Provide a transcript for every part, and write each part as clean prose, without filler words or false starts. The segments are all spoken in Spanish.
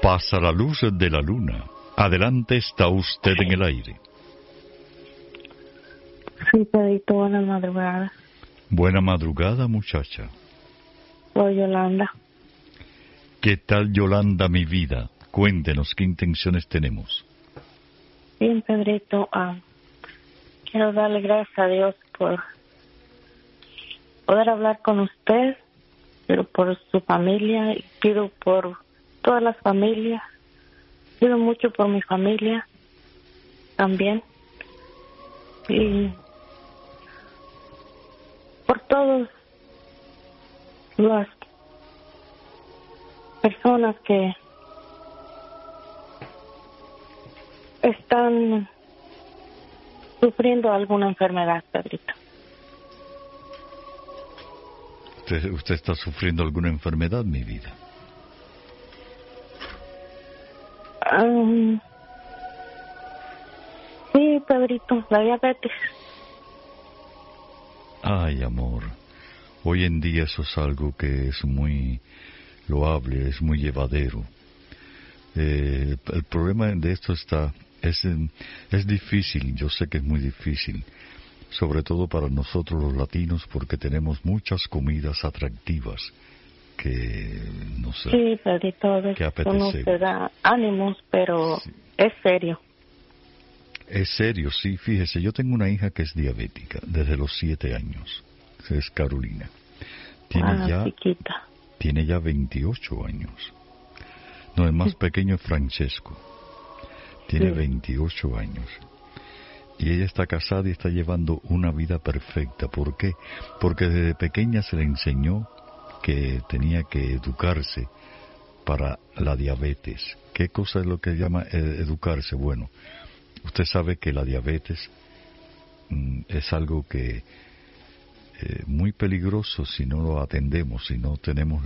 Pasa la luz de la luna. Adelante, está usted en el aire. Sí, Pedrito, buenas madrugadas. Buena madrugada, muchacha. Soy Yolanda. ¿Qué tal, Yolanda, mi vida? Cuéntenos, ¿qué intenciones tenemos? Bien, Pedrito, quiero darle gracias a Dios por poder hablar con usted, pero por su familia, y pido por todas las familias, pido mucho por mi familia también, y por todas las personas que están sufriendo alguna enfermedad, Pedrito. ¿Usted está sufriendo alguna enfermedad, mi vida? Sí, Pedrito, la diabetes. Ay, amor, hoy en día eso es algo que es muy loable, es muy llevadero. El problema de esto es difícil, yo sé que es muy difícil, sobre todo para nosotros los latinos, porque tenemos muchas comidas atractivas que, no sé, sí, Pedrito, a veces uno se da ánimos, pero sí. Es serio. Es serio, sí, fíjese, yo tengo una hija que es diabética desde los 7 años, es Carolina. Chiquita. Tiene ya 28 años. No, el más pequeño es Francesco, tiene 28 años. Y ella está casada y está llevando una vida perfecta. ¿Por qué? Porque desde pequeña se le enseñó que tenía que educarse para la diabetes. ¿Qué cosa es lo que llama educarse? Bueno, usted sabe que la diabetes es algo que muy peligroso si no lo atendemos, si no tenemos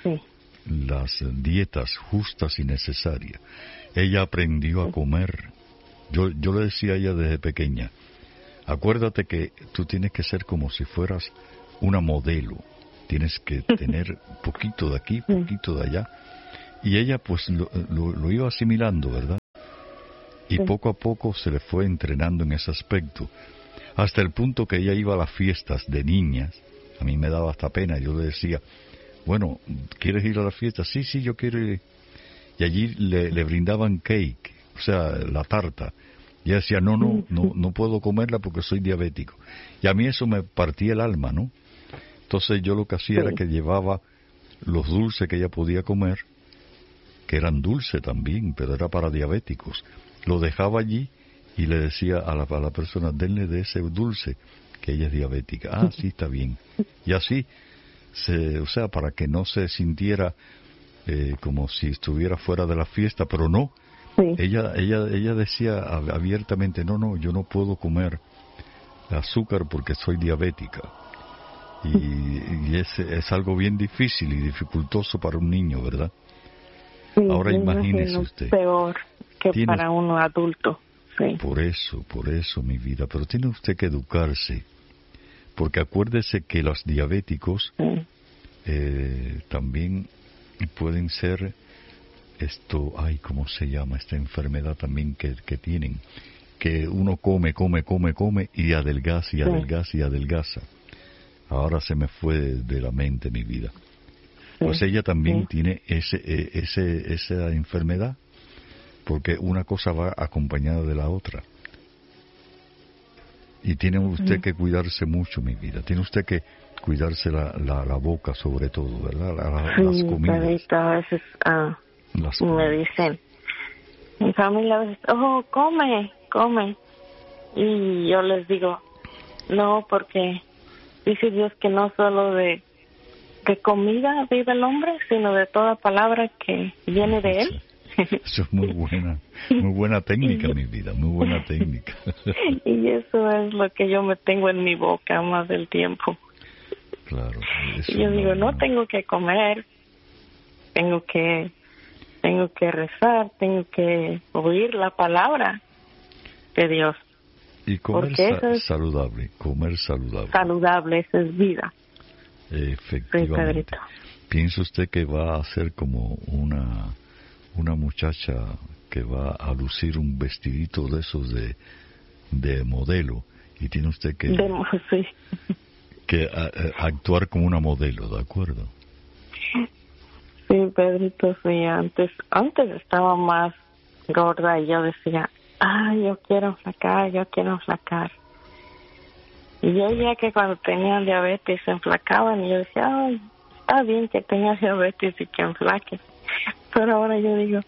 las dietas justas y necesarias. Ella aprendió a comer. Yo le decía a ella desde pequeña, acuérdate que tú tienes que ser como si fueras una modelo. Tienes que tener poquito de aquí, poquito de allá. Y ella pues lo iba asimilando, ¿verdad? Y poco a poco se le fue entrenando en ese aspecto. Hasta el punto que ella iba a las fiestas de niñas. A mí me daba hasta pena. Yo le decía, bueno, ¿quieres ir a la fiesta? Sí, yo quiero ir. Y allí le brindaban cake, o sea, la tarta. Y ella decía, no puedo comerla porque soy diabético. Y a mí eso me partía el alma, ¿no? Entonces yo lo que hacía era que llevaba los dulces que ella podía comer, que eran dulces también, pero era para diabéticos. Lo dejaba allí y le decía a la persona, denle de ese dulce, que ella es diabética. Ah, sí, está bien. Y así, o sea, para que no se sintiera como si estuviera fuera de la fiesta, pero no. Sí. Ella decía abiertamente, no, yo no puedo comer azúcar porque soy diabética. Y es algo bien difícil y dificultoso para un niño, ¿verdad? Sí, ahora imagínese usted. Peor que para uno adulto. Sí. Por eso, mi vida. Pero tiene usted que educarse, porque acuérdese que los diabéticos también pueden ser ¿cómo se llama esta enfermedad también que tienen? Que uno come y adelgaza y adelgaza y adelgaza. Ahora se me fue de la mente mi vida. Pues ella también tiene esa enfermedad, porque una cosa va acompañada de la otra. Y tiene usted que cuidarse mucho, mi vida. Tiene usted que cuidarse la boca, sobre todo, ¿verdad? Las comidas. A veces me dicen, mi familia a veces, come. Y yo les digo, no, porque dice Dios que no solo de comida vive el hombre, sino de toda palabra que viene de él. Eso es muy buena técnica, mi vida, muy buena técnica. Y eso es lo que yo me tengo en mi boca más del tiempo. Claro. Y yo digo, no tengo que comer, tengo que rezar, tengo que oír la palabra de Dios. Y comer saludable, comer saludable. Saludable, esa es vida. Efectivamente. ¿Piensa usted que va a ser como una muchacha que va a lucir un vestidito de esos de modelo, y tiene usted que, sí. que actuar como una modelo, ¿de acuerdo? Sí, Pedrito, sí, antes estaba más gorda y yo decía, yo quiero enflacar. Y yo ya que cuando tenía diabetes se enflacaban y yo decía, está bien que tenga diabetes y que enflaque. Pero ahora yo digo,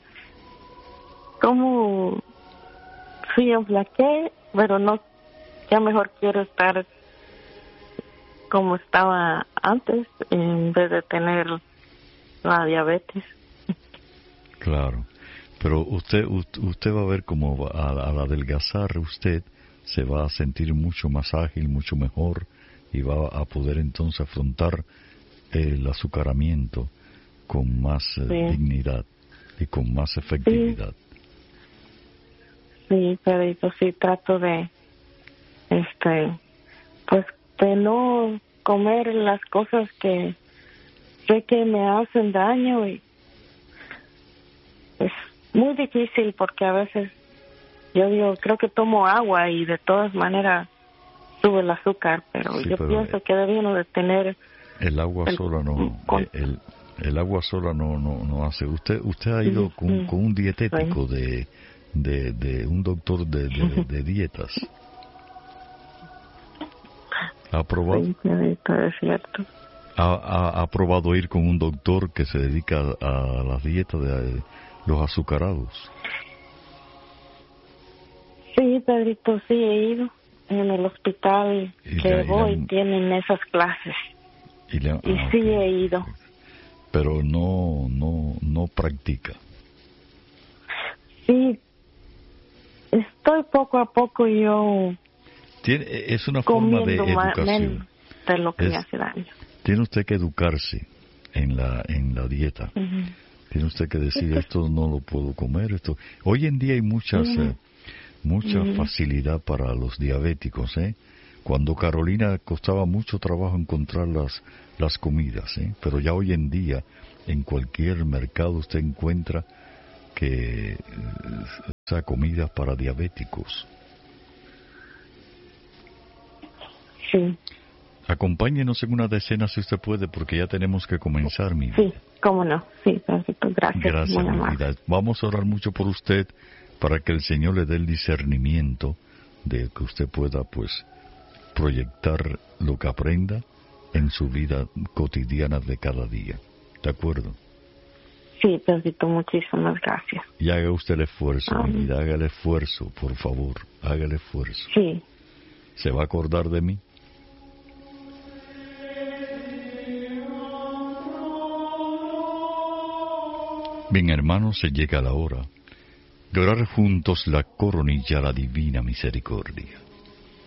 ¿cómo? Sí, enflaqué, pero no, ya mejor quiero estar como estaba antes en vez de tener la diabetes. Claro, pero usted va a ver cómo al adelgazar usted se va a sentir mucho más ágil, mucho mejor, y va a poder entonces afrontar el azucaramiento con más dignidad y con más efectividad. Sí, Pedrito, sí trato de, pues de no comer las cosas que sé que me hacen daño, y es muy difícil porque a veces yo digo, creo que tomo agua y de todas maneras sube el azúcar, pero sí, yo pienso que debemos de tener el agua sola no el agua sola no hace. Usted ha ido con un dietético de un doctor de dietas. ¿Ha probado? Sí, es cierto. ¿Ha probado ir con un doctor que se dedica a las dietas de los azucarados? Sí, Pedrito, sí he ido. En el hospital que voy tienen esas clases. Y sí he ido. Pero no practica. Sí, estoy poco a poco yo es una forma de educación de lo que hace daño. Tiene usted que educarse en la dieta. Tiene usted que decir, esto no lo puedo comer, esto. Hoy en día hay mucha facilidad para los diabéticos, Cuando Carolina costaba mucho trabajo encontrar las comidas, pero ya hoy en día en cualquier mercado usted encuentra que comidas para diabéticos. Sí. Acompáñenos en una decena si usted puede, porque ya tenemos que comenzar, mi vida. Sí, cómo no. Sí, perfecto. Gracias. Gracias, mi vida. Vamos a orar mucho por usted para que el Señor le dé el discernimiento de que usted pueda, pues, proyectar lo que aprenda en su vida cotidiana de cada día. ¿De acuerdo? Sí, Pedrito, muchísimas gracias. Y haga usted el esfuerzo, mi vida, haga el esfuerzo, por favor, haga el esfuerzo. Sí. ¿Se va a acordar de mí? Bien, hermanos, se llega la hora de orar juntos la coronilla a la divina misericordia.